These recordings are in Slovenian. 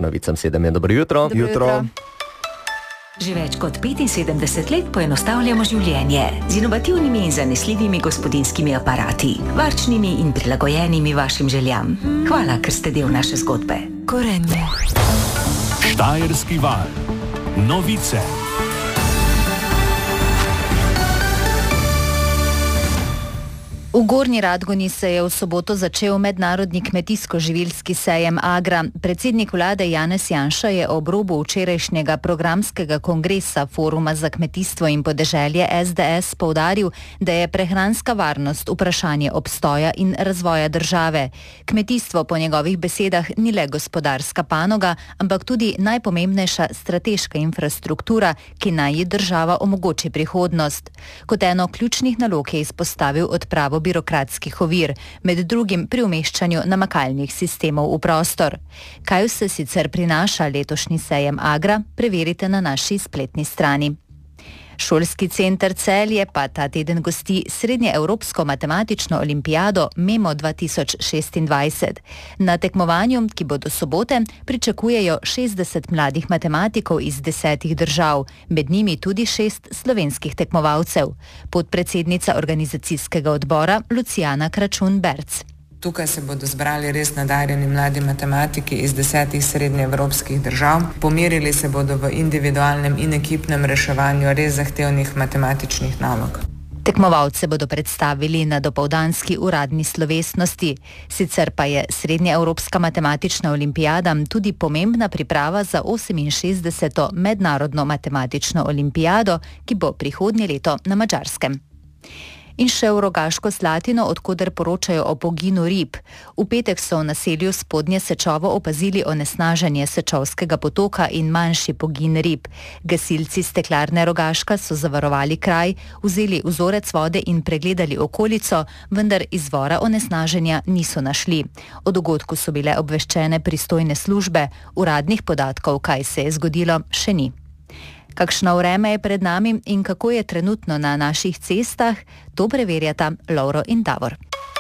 novicam 7 je. Dobro jutro. Jutro. Že več kot 75 let poenostavljamo življenje z inovativnimi in zanesljivimi gospodinjskimi aparati, varčnimi in prilagojenimi vašim željam. Hvala, ker ste del naše zgodbe. Gorenje. Štajerski val. Novice. V Gornji Radgoni se je v soboto začel mednarodni kmetijsko-živilski sejem Agra. Predsednik vlade Janez Janša je ob robu včerajšnjega programskega kongresa Foruma za kmetijstvo in podeželje SDS poudaril, da je prehranska varnost vprašanje obstoja in razvoja države. Kmetijstvo po njegovih besedah ni le gospodarska panoga, ampak tudi najpomembnejša strateška infrastruktura, ki naj ji država omogoči prihodnost. Kot eno ključnih nalog je izpostavil odpravo birokratskih ovir, med drugim pri umeščanju namakalnih sistemov v prostor. Kaj vse sicer prinaša letošnji sejem Agra, preverite na naši spletni strani. Šolski center Celje pa ta teden gosti srednjeevropsko matematično olimpijado MEMO 2026. Na tekmovanju, ki bo do sobote, pričakujejo 60 mladih matematikov iz 10 držav, med njimi tudi 6 slovenskih tekmovalcev. Podpredsednica organizacijskega odbora Lucijana Kračun-Berc. Tukaj se bodo zbrali res nadarjeni mladi matematiki iz 10 srednjeevropskih držav. Pomerili se bodo v individualnem in ekipnem reševanju res zahtevnih matematičnih nalog. Tekmovalce bodo predstavili na dopoldanski uradni slovesnosti. Sicer pa je srednjeevropska matematična olimpijada tudi pomembna priprava za 68. mednarodno matematično olimpijado, ki bo prihodnje leto na Madžarskem. In še v Rogaško Slatino, odkoder poročajo o poginu rib. V petek so v naselju Spodnje Sečovo opazili onesnaženje Sečovskega potoka in manjši pogin rib. Gasilci Steklarne Rogaška so zavarovali kraj, vzeli vzorec vode in pregledali okolico, vendar izvora onesnaženja niso našli. O dogodku so bile obveščene pristojne službe, uradnih podatkov, kaj se je zgodilo, še ni. Kakšno vreme je pred nami in kako je trenutno na naših cestah, to preverjata Lovro in Davor.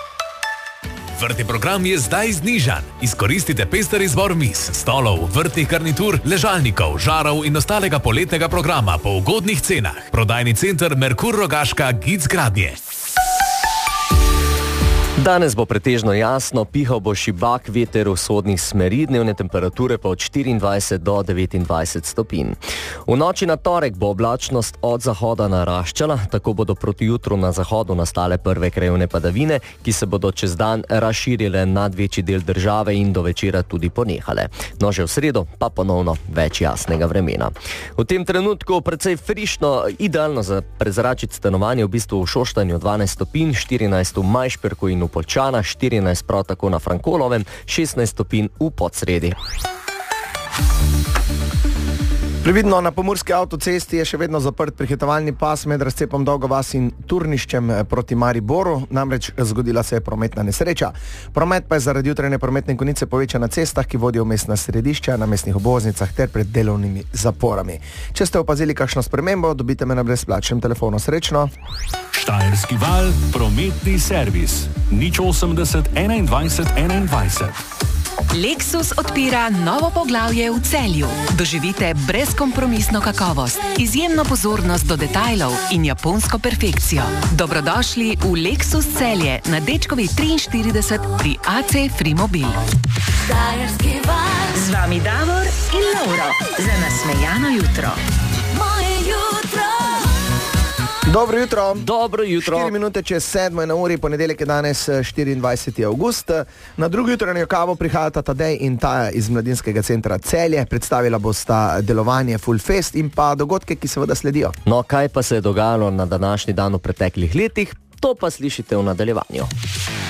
Vrtni program je zdaj znižan. Izkoristite pester izbor miz, stolov, vrtnih garnitur, ležalnikov, žarov in ostalega poletnega programa po ugodnih cenah. Prodajni center Merkur Rogaška Gic Gradnje. Danes bo pretežno jasno, pihal bo šibak veter vzhodnih smeri, dnevne temperature pa od 24 do 29 stopinj. V noči na torek bo oblačnost od zahoda naraščala, tako bodo proti jutru na zahodu nastale prve krajevne padavine, ki se bodo čez dan razširile nad večji del države in do večera tudi ponehale. No, že v sredo pa ponovno več jasnega vremena. V tem trenutku precej frišno, idealno za prezračiti stanovanje v bistvu v Šoštanju 12 stopinj, 14 v Majšperku in v Poljčana, 14 prav tako na Frankolovem, 16 stopinj v Podsredi. Previdno, na pomurski avtocesti je še vedno zaprt prehitevalni pas med razcepom Dolga vas in Turniščem proti Mariboru, namreč zgodila se je prometna nesreča. Promet pa je zaradi jutranje prometne konice povečan na cestah, ki vodijo v mestna središča, na mestnih obvoznicah ter pred delovnimi zaporami. Če ste opazili kakšno spremembo, dobite me na brezplačnem telefonu. Srečno! Štajerski val, prometni servis. 080 21 21. Lexus odpira novo poglavje v Celju. Doživite brezkompromisno kakovost, izjemno pozornost do detajlov in japonsko perfekcijo. Dobrodošli v Lexus Celje na Dečkovi 43 pri AC Frimobil. Z vami Davor in Lauro za nasmejano jutro. Moje jutro. Dobro jutro. Dobro jutro. 4 minute čez 7 je na uri, ponedeljek je danes 24. avgust. Na drugo jutranjo kavo prihajata Tadej in Taja iz Mladinskega centra Celje. Predstavila bosta delovanje Full Fest in pa dogodke, ki seveda sledijo. No, kaj pa se je dogajalo na današnji dan v preteklih letih, to pa slišite v nadaljevanju.